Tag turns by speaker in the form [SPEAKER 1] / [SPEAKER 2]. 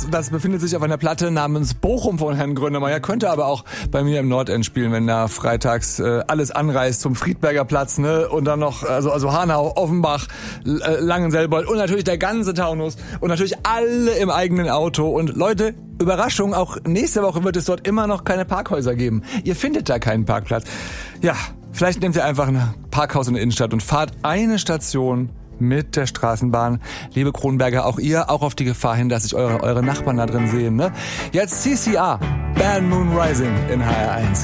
[SPEAKER 1] das befindet sich auf einer Platte namens Bochum von Herrn Grönemeyer, könnte aber auch bei mir im Nordend spielen, wenn da freitags alles anreist zum Friedberger Platz, ne? Und dann noch, also Hanau, Offenbach, Langenselbold und natürlich der ganze Taunus und natürlich alle im eigenen Auto. Und Leute, Überraschung, auch nächste Woche wird es dort immer noch keine Parkhäuser geben. Ihr findet da keinen Parkplatz. Ja, vielleicht nehmt ihr einfach ein Parkhaus in der Innenstadt und fahrt eine Station mit der Straßenbahn. Liebe Kronberger, auch ihr, auch auf die Gefahr hin, dass sich eure Nachbarn da drin sehen, ne? Jetzt CCR, Bad Moon Rising in HR1.